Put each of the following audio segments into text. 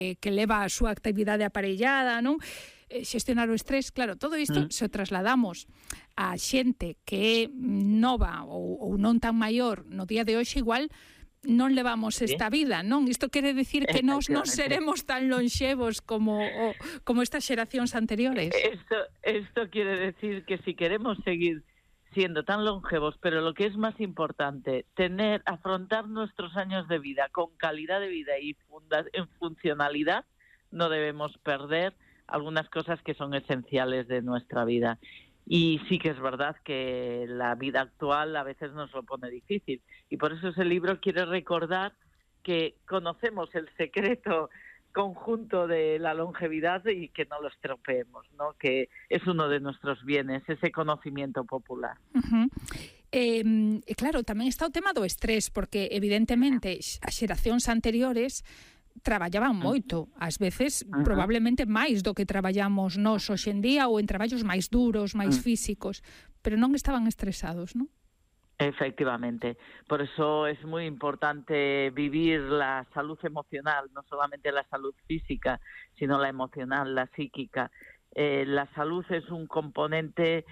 que leva a súa actividade aparellada, non? Xestionar o estrés, claro, todo isto se o trasladamos a xente que é nova ou non tan maior no día de hoxe, igual non levamos esta vida, non? Isto quere decir que nós non seremos tan lonxevos como estas xeracións anteriores. Esto quiere decir que si queremos seguir siendo tan longevos, pero lo que es más importante, afrontar nuestros años de vida con calidad de vida y en funcionalidad, no debemos perder algunas cosas que son esenciales de nuestra vida. Y sí que es verdad que la vida actual a veces nos lo pone difícil. Y por eso ese libro quiere recordar que conocemos el secreto conjunto de la longevidad y que no lo estropeemos, ¿no? Que es uno de nuestros bienes, ese conocimiento popular. Claro, tamén está o tema do estrés, porque evidentemente as xeracións anteriores traballaban moito, ás veces probablemente máis do que traballamos nós hoxe en día, ou en traballos máis duros, máis físicos, pero non estaban estresados, non? Efectivamente, por eso es muy importante vivir la salud emocional, no solamente la salud física, sino la emocional, la psíquica. La salud es un componente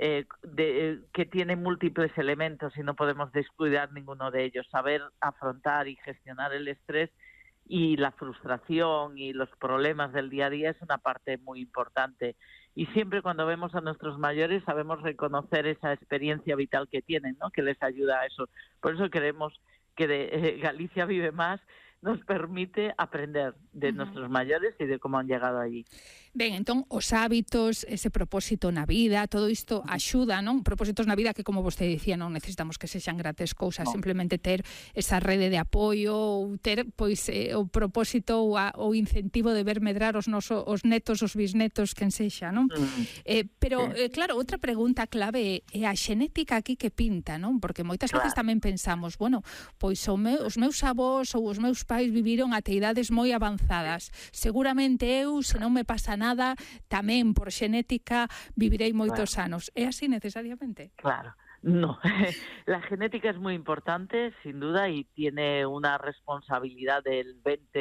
que tiene múltiples elementos y no podemos descuidar ninguno de ellos. Saber afrontar y gestionar el estrés y la frustración y los problemas del día a día es una parte muy importante. Y siempre cuando vemos a nuestros mayores sabemos reconocer esa experiencia vital que tienen, ¿no? Que les ayuda a eso. Por eso queremos que Galicia Vive Más nos permite aprender de nuestros mayores e de como han llegado allí. Ben, entón, os hábitos, ese propósito na vida, todo isto axuda, non? Propósitos na vida que, como vostede dicía, non necesitamos que sexan grandes cousas, simplemente ter esa rede de apoio ou ter, pois, o propósito ou o incentivo de ver medrar os netos, os bisnetos, quen sexa, non? Pero, claro, outra pregunta clave é a xenética aquí que pinta, non? Porque moitas veces tamén pensamos, bueno, pois os meus avós ou os meus pais viviron ate idades moi avanzadas. Seguramente eu, se non me pasa nada, tamén por xenética vivirei moitos anos. É así necesariamente? Claro. No, la genética es muy importante, sin duda, y tiene una responsabilidad del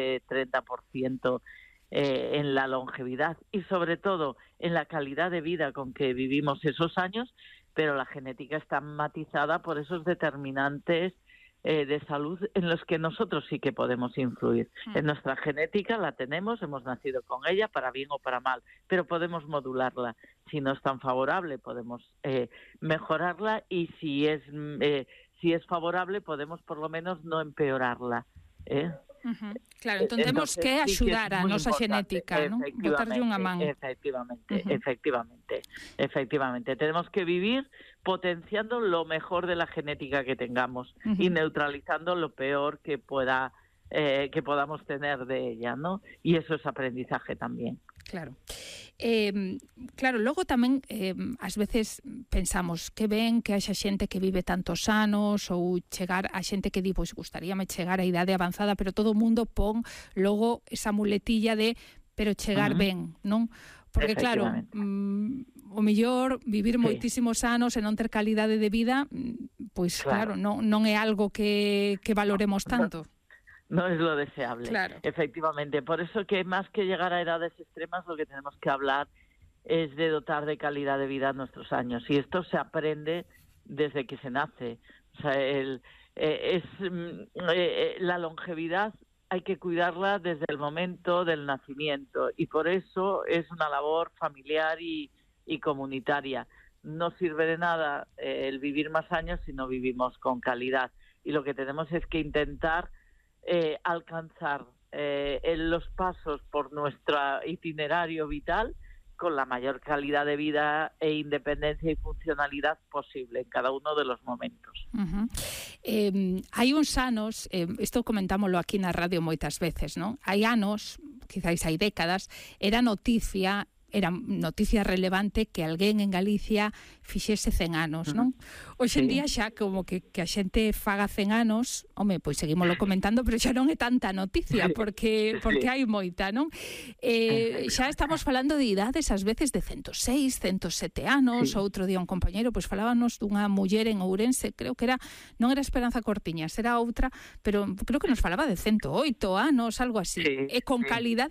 20-30% en la longevidad y sobre todo en la calidad de vida con que vivimos esos años, pero la genética está matizada por esos determinantes de salud en los que nosotros sí que podemos influir. En nuestra genética la tenemos, hemos nacido con ella, para bien o para mal, pero podemos modularla. Si no es tan favorable, podemos mejorarla, y si es favorable, podemos por lo menos no empeorarla. Claro, entón temos que axudar a nosa xenética, non? Botarlle unha man. Efectivamente. Tenemos que vivir potenciando lo mejor de la genética que tengamos y neutralizando lo peor que podamos tener de ella, ¿no? Y eso es aprendizaje también. Claro. Claro, logo tamén ás veces pensamos que ben que haxa xente que vive tantos anos, ou chegar a xente que di, pois gustaríame chegar á idade avanzada, pero todo o mundo pon logo esa muletilla de pero chegar ben, non? Porque claro, o mellor vivir moitísimos anos e non ter calidade de vida, pois claro, non é algo que valoremos tanto. No es lo deseable, claro. Efectivamente. Por eso que más que llegar a edades extremas, lo que tenemos que hablar es de dotar de calidad de vida a nuestros años. Y esto se aprende desde que se nace. O sea, la longevidad hay que cuidarla desde el momento del nacimiento. Y por eso es una labor familiar y comunitaria. No sirve de nada el vivir más años si no vivimos con calidad. Y lo que tenemos es que intentar alcanzar los pasos por nuestro itinerario vital con la mayor calidad de vida e independencia y funcionalidad posible en cada uno de los momentos. Hai uns anos, isto comentámoslo aquí na radio moitas veces, non? Hai anos, quizáis hai décadas, era noticia relevante que alguén en Galicia fixese 100 anos, non? Hoxe en día xa como que a xente faga 100 anos, home, pois seguímoslo comentando, pero xa non é tanta noticia, porque hai moita, non? Xa estamos falando de idades ás veces de 106, 107 anos, outro día un compañeiro pois falábanos dunha muller en Ourense, creo que non era Esperanza Cortiñas, era outra, pero creo que nos falaba de 108 anos, algo así, e con calidade